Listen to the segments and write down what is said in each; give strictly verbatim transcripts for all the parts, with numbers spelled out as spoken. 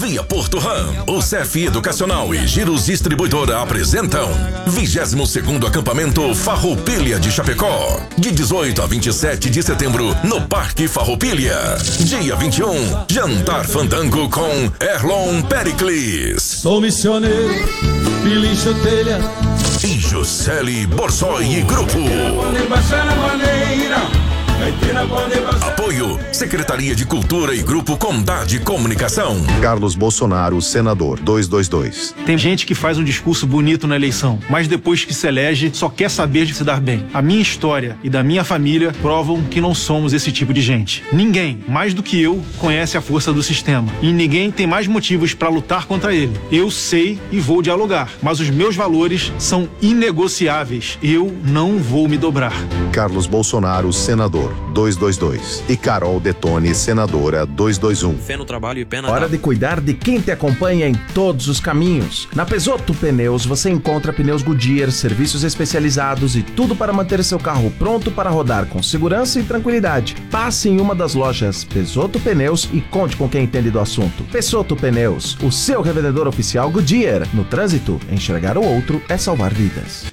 Via Porto Ram, o C F Educacional e Giros Distribuidora apresentam vigésimo segundo Acampamento Farroupilha de Chapecó, de dezoito a vinte e sete de setembro, no Parque Farroupilha. Dia vinte e um, Jantar Fandango com Erlon Pericles. Sou missioneiro, Pilincho Telha e Juscelie Borsoi e Grupo. Apoio Secretaria de Cultura e Grupo Condade Comunicação. Carlos Bolsonaro, senador, duzentos e vinte e dois. Tem gente que faz um discurso bonito na eleição, mas depois que se elege só quer saber de se dar bem. A minha história e da minha família provam que não somos esse tipo de gente. Ninguém, mais do que eu, conhece a força do sistema. E ninguém tem mais motivos para lutar contra ele. Eu sei e vou dialogar, mas os meus valores são inegociáveis. Eu não vou me dobrar. Carlos Bolsonaro, senador, duzentos e vinte e dois. E Carol Detone, senadora, duzentos e vinte e um. Fé no trabalho e pé na Hora de cuidar de quem te acompanha em todos os caminhos. Na Peugeot Pneus você encontra pneus Goodyear, serviços especializados e tudo para manter seu carro pronto para rodar com segurança e tranquilidade. Passe em uma das lojas Peugeot Pneus e conte com quem entende do assunto. Peugeot Pneus, o seu revendedor oficial Goodyear. No trânsito, enxergar o outro é salvar vidas.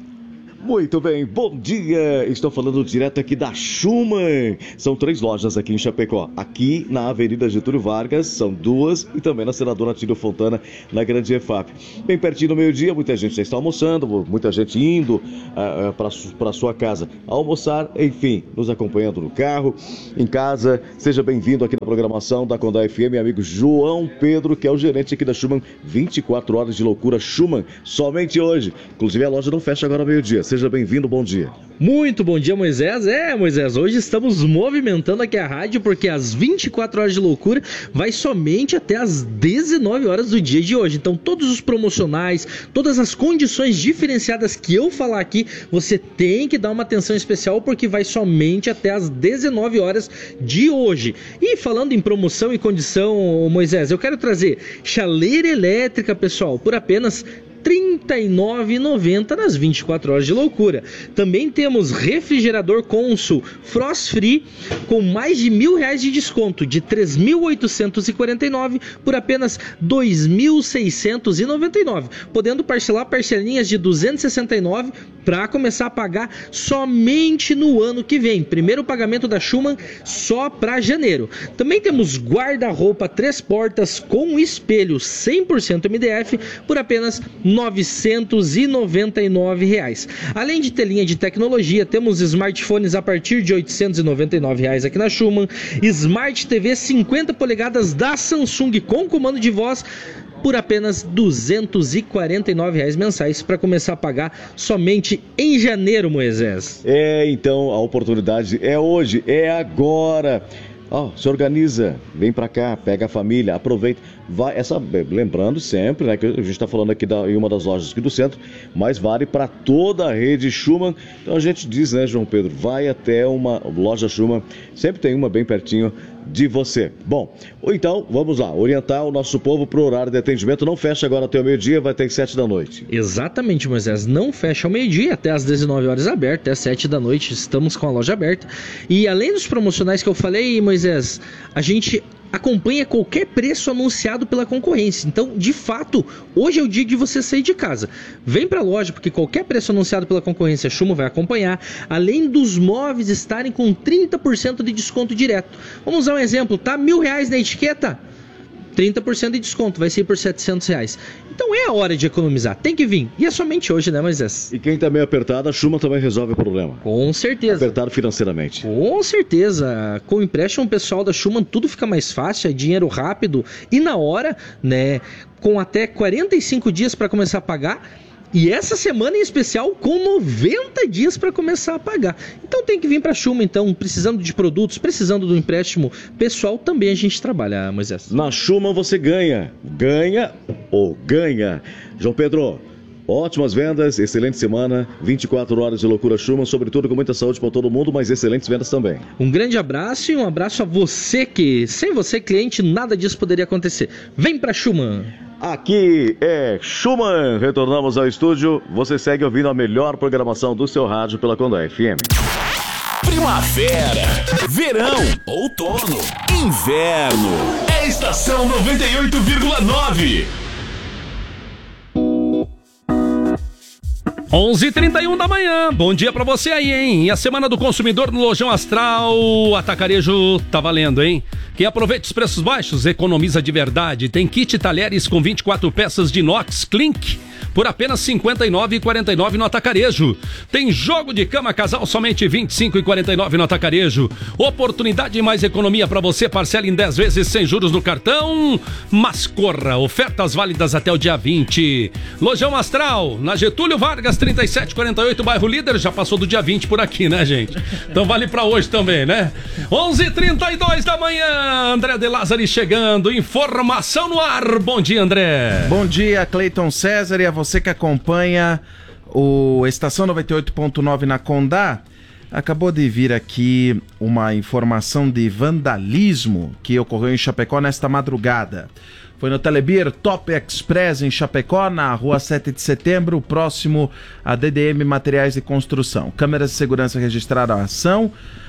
Muito bem, bom dia! Estou falando direto aqui da Schumann. São três lojas aqui em Chapecó. Aqui na Avenida Getúlio Vargas, são duas, e também na Senadora Tílio Fontana, na Grande E F A P. Bem pertinho do meio-dia, muita gente já está almoçando, muita gente indo uh, uh, para a sua casa almoçar, enfim, nos acompanhando no carro, em casa. Seja bem-vindo aqui na programação da Condá F M, meu amigo João Pedro, que é o gerente aqui da Schumann. vinte e quatro horas de loucura Schumann, somente hoje. Inclusive a loja não fecha agora ao meio-dia. Seja bem-vindo, bom dia. Muito bom dia, Moisés. É, Moisés, hoje estamos movimentando aqui a rádio porque as vinte e quatro horas de loucura vai somente até as dezenove horas do dia de hoje. Então, todos os promocionais, todas as condições diferenciadas que eu falar aqui, você tem que dar uma atenção especial porque vai somente até as dezenove horas de hoje. E falando em promoção e condição, Moisés, eu quero trazer chaleira elétrica, pessoal, por apenas trinta e nove reais e noventa centavos nas vinte e quatro horas de loucura. Também temos refrigerador Consul Frost Free com mais de mil reais de desconto, de três mil oitocentos e quarenta e nove reais por apenas dois mil seiscentos e noventa e nove reais, podendo parcelar parcelinhas de duzentos e sessenta e nove reais para começar a pagar somente no ano que vem. Primeiro pagamento da Schumann só para janeiro. Também temos guarda-roupa três portas com espelho cem por cento M D F por apenas novecentos e noventa e nove reais. Além de ter linha de tecnologia, temos smartphones a partir de oitocentos e noventa e nove reais aqui na Schumann, Smart T V cinquenta polegadas da Samsung com comando de voz por apenas duzentos e quarenta e nove reais mensais para começar a pagar somente em janeiro, Moisés. É, então a oportunidade é hoje, é agora. Ó, oh, se organiza, vem pra cá, pega a família, aproveita, vai, essa, lembrando sempre, né, que a gente está falando aqui da, em uma das lojas aqui do centro, mas vale para toda a rede Schumann. Então a gente diz, né, João Pedro, vai até uma loja Schumann, sempre tem uma bem pertinho de você. Bom, então vamos lá, orientar o nosso povo para o horário de atendimento. Não fecha agora até o meio-dia, vai até às sete da noite. Exatamente, Moisés, não fecha ao meio-dia, até às dezenove horas aberto, até às sete da noite estamos com a loja aberta. E além dos promocionais que eu falei, Moisés, a gente acompanha qualquer preço anunciado pela concorrência. Então, de fato, hoje é o dia de você sair de casa. Vem para a loja, porque qualquer preço anunciado pela concorrência, a Schumann vai acompanhar, além dos móveis estarem com trinta por cento de desconto direto. Vamos usar um exemplo, tá? Mil reais na etiqueta? trinta por cento de desconto, vai ser por setecentos reais. Então é a hora de economizar, tem que vir. E é somente hoje, né, Moisés? E quem tá meio apertado, a Schumann também resolve o problema. Com certeza. Apertado financeiramente. Com certeza. Com o empréstimo pessoal da Schumann, tudo fica mais fácil, é dinheiro rápido e na hora, né? Com até quarenta e cinco dias para começar a pagar. E essa semana em especial com noventa dias para começar a pagar. Então tem que vir para a Schumann, então, precisando de produtos, precisando do empréstimo pessoal, também a gente trabalha, Moisés. Na Schumann você ganha, ganha ou ganha. João Pedro, ótimas vendas, excelente semana, vinte e quatro horas de loucura Schumann, sobretudo com muita saúde para todo mundo, mas excelentes vendas também. Um grande abraço e um abraço a você que, sem você cliente, nada disso poderia acontecer. Vem para a Schumann. Aqui é Schumann, retornamos ao estúdio, você segue ouvindo a melhor programação do seu rádio pela Condá F M. Primavera, verão, outono, inverno, é Estação noventa e oito vírgula nove. onze e trinta e um da manhã, bom dia pra você aí, hein? E a Semana do Consumidor no Lojão Astral Atacarejo tá valendo, hein? Quem aproveita os preços baixos, economiza de verdade. Tem kit talheres com vinte e quatro peças de inox Klink por apenas cinquenta e nove reais e quarenta e nove centavos no Atacarejo. Tem jogo de cama casal somente vinte e cinco reais e quarenta e nove centavos no Atacarejo. Oportunidade e mais economia para você, parcela em dez vezes sem juros no cartão. Mas corra, ofertas válidas até o dia vinte. Lojão Astral, na Getúlio Vargas, trinta e sete quarenta e oito, bairro Líder. Já passou do dia vinte por aqui, né, gente? Então vale para hoje também, né? onze e trinta e dois da manhã, André de Lázari chegando, informação no ar. Bom dia, André. Bom dia, Cleiton César, e a você que acompanha o Estação noventa e oito ponto nove na Condá. Acabou de vir aqui uma informação de vandalismo que ocorreu em Chapecó nesta madrugada. Foi no Telebir Top Express em Chapecó, na rua sete de setembro, próximo a D D M Materiais de Construção. Câmeras de segurança registraram a ação.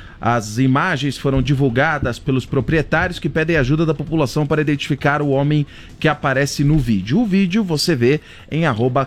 As imagens foram divulgadas pelos proprietários que pedem ajuda da população para identificar o homem que aparece no vídeo. O vídeo você vê em arroba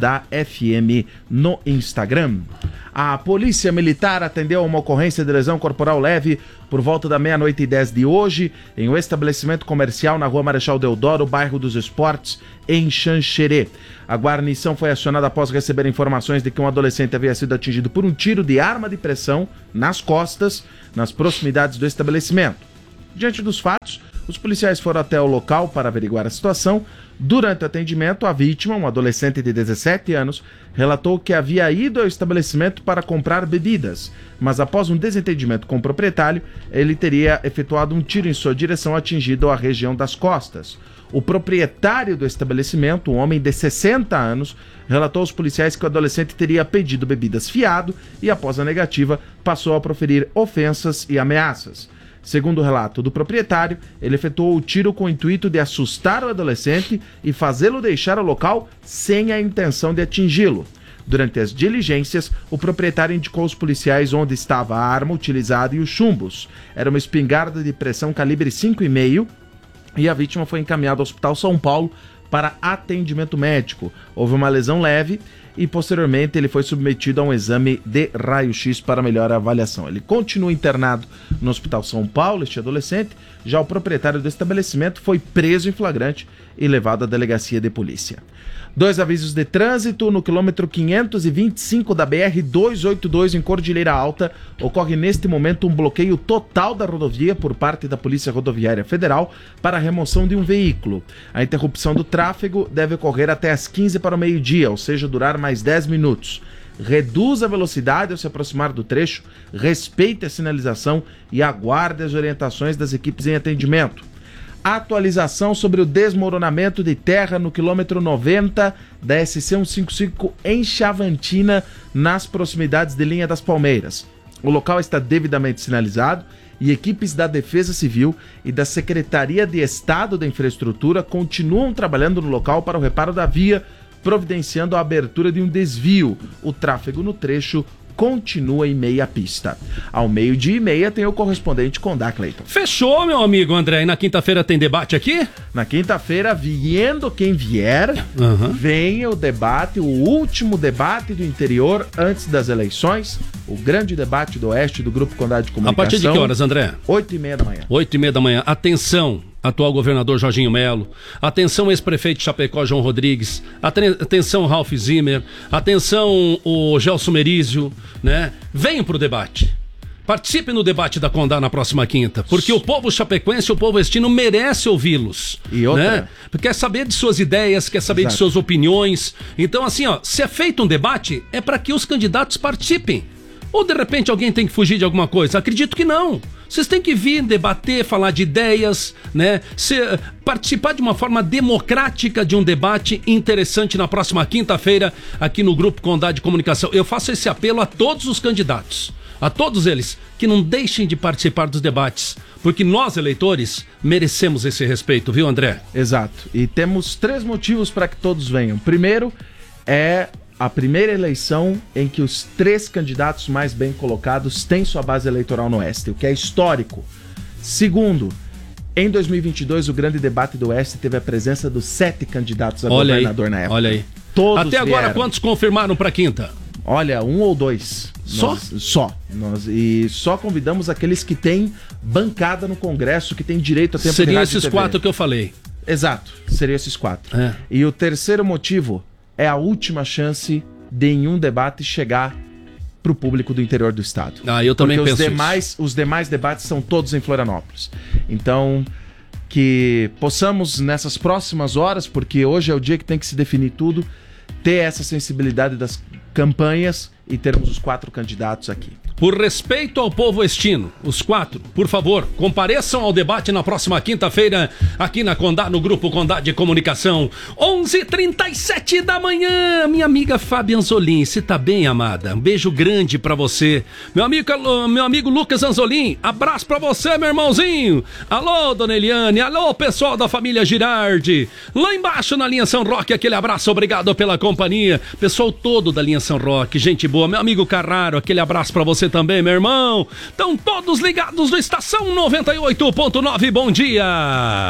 condafm no Instagram. A Polícia Militar atendeu a uma ocorrência de lesão corporal leve por volta da meia-noite e dez de hoje em um estabelecimento comercial na rua Marechal Deodoro, bairro dos Esportes, em Xanxerê. A guarnição foi acionada após receber informações de que um adolescente havia sido atingido por um tiro de arma de pressão nas costas, nas proximidades do estabelecimento. Diante dos fatos, os policiais foram até o local para averiguar a situação. Durante o atendimento, a vítima, um adolescente de dezessete anos, relatou que havia ido ao estabelecimento para comprar bebidas, mas após um desentendimento com o proprietário, ele teria efetuado um tiro em sua direção, atingindo a região das costas. O proprietário do estabelecimento, um homem de sessenta anos, relatou aos policiais que o adolescente teria pedido bebidas fiado e, após a negativa, passou a proferir ofensas e ameaças. Segundo o relato do proprietário, ele efetuou o tiro com o intuito de assustar o adolescente e fazê-lo deixar o local sem a intenção de atingi-lo. Durante as diligências, o proprietário indicou aos policiais onde estava a arma utilizada e os chumbos. Era uma espingarda de pressão calibre cinco e meio e a vítima foi encaminhada ao Hospital São Paulo para atendimento médico. Houve uma lesão leve e, posteriormente, ele foi submetido a um exame de raio-x para melhor avaliação. Ele continua internado no Hospital São Paulo, este adolescente. Já o proprietário do estabelecimento foi preso em flagrante e levado à delegacia de polícia. Dois avisos de trânsito no quilômetro quinhentos e vinte e cinco da B R duzentos e oitenta e dois em Cordilheira Alta. Ocorre neste momento um bloqueio total da rodovia por parte da Polícia Rodoviária Federal para a remoção de um veículo. A interrupção do tráfego deve ocorrer até às quinze para o meio-dia, ou seja, durar mais dez minutos. Reduza a velocidade ao se aproximar do trecho, respeite a sinalização e aguarde as orientações das equipes em atendimento. Atualização sobre o desmoronamento de terra no quilômetro noventa da S C cento e cinquenta e cinco em Chavantina, nas proximidades de Linha das Palmeiras. O local está devidamente sinalizado e equipes da Defesa Civil e da Secretaria de Estado da Infraestrutura continuam trabalhando no local para o reparo da via, providenciando a abertura de um desvio. O tráfego no trecho continua em meia pista. Ao meio-dia e meia tem o correspondente Condá, Cleiton. Fechou, meu amigo André. E na quinta-feira tem debate aqui? Na quinta-feira, vindo quem vier, uhum. vem o debate, o último debate do interior antes das eleições, o grande debate do Oeste do Grupo Condá de Comunicação. A partir de que horas, André? Oito e meia da manhã. Oito e meia da manhã. Atenção, atual governador Jorginho Melo. Atenção, ex-prefeito de Chapecó, João Rodrigues. Atenção, Ralph Zimmer. Atenção, o Gelson Merizio, né? Venham pro debate. Participe no debate da Condá na próxima quinta, porque o povo chapecoense, o povo estino merece ouvi-los. E outra? Né? Quer saber de suas ideias, quer saber Exato. de suas opiniões. Então, assim, ó, se é feito um debate, é para que os candidatos participem. Ou, de repente, alguém tem que fugir de alguma coisa? Acredito que não. Vocês têm que vir, debater, falar de ideias, né? Se, participar de uma forma democrática de um debate interessante na próxima quinta-feira aqui no Grupo Condá de Comunicação. Eu faço esse apelo a todos os candidatos, a todos eles, que não deixem de participar dos debates, porque nós, eleitores, merecemos esse respeito, viu, André? Exato. E temos três motivos para que todos venham. Primeiro, é a primeira eleição em que os três candidatos mais bem colocados têm sua base eleitoral no Oeste, o que é histórico. Segundo, Em dois mil e vinte e dois, o grande debate do Oeste teve a presença dos sete candidatos a olha governador aí, na época. Olha aí. Todos Até agora, vieram. quantos confirmaram para quinta? Olha, um ou dois. Só? Nós, só. Nós, e só convidamos aqueles que têm bancada no Congresso, que têm direito a tempo Seriam de rádio esses e T V. quatro que eu falei. Exato, seriam esses quatro. É. E o terceiro motivo é a última chance de em um debate chegar pro público do interior do estado. Ah, eu também Porque penso os demais, isso. os demais debates são todos em Florianópolis. Então, que possamos nessas próximas horas, porque hoje é o dia que tem que se definir tudo, ter essa sensibilidade das campanhas e termos os quatro candidatos aqui. Por respeito ao povo estino, os quatro, por favor, compareçam ao debate na próxima quinta-feira, aqui na Condá, no Grupo Condá de Comunicação, onze e trinta e sete da manhã. Minha amiga Fábia Anzolin, você tá bem, amada? Um beijo grande pra você. Meu amigo, meu amigo Lucas Anzolin, abraço pra você, meu irmãozinho. Alô, dona Eliane, alô, pessoal da família Girardi. Lá embaixo na linha São Roque, aquele abraço, obrigado pela companhia. Pessoal todo da linha São Roque, gente boa. Meu amigo Carraro, aquele abraço pra você também, meu irmão. Estão todos ligados no Estação noventa e oito ponto nove. Bom dia!